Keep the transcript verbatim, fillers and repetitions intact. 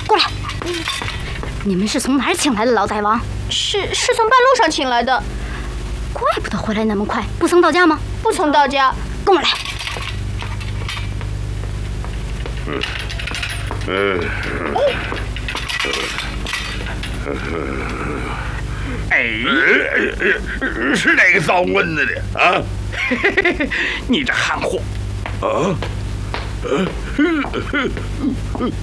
过来。你们是从哪儿请来的老大王？ 是是从半路上请来的。 怪不得回来那么快，不曾到家吗？ 不曾到家。 跟我来。 嗯嗯。 哎， 是哪个造蚊子的啊？ 你这憨货！ 啊？